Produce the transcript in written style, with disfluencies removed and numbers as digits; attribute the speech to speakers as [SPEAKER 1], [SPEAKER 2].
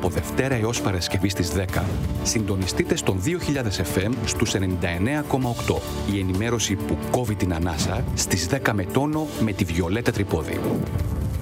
[SPEAKER 1] από Δευτέρα έως Παρασκευή στις 10, συντονιστείτε στον 2000 FM στους 99,8. Η ενημέρωση που κόβει την ανάσα στις 10 με τόνο με τη Βιολέτα Τρυπόδη.